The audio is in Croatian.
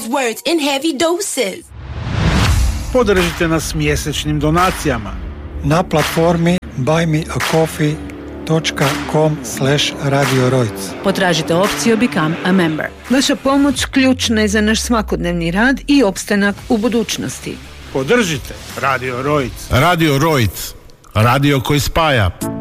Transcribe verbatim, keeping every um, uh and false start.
words in heavy doses. Podržite nas mjesečnim donacijama na platformi buy me a coffee dot com slash radio rojc. Potražite opciju Become a Member. Vaša pomoć ključna je za naš svakodnevni rad i opstanak u budućnosti. Podržite Radio Rojc. Radio Rojc, radio koji spaja.